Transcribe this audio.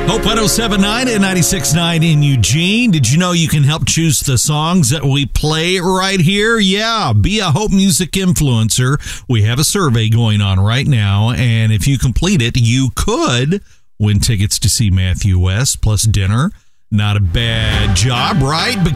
Hope 1079 and 96.9 in Eugene. Did you know you can help choose the songs that we play right here? Yeah, be a Hope Music influencer. We have a survey going on right now, and if you complete it, you could win tickets to see Matthew West plus dinner. Not a bad job, right?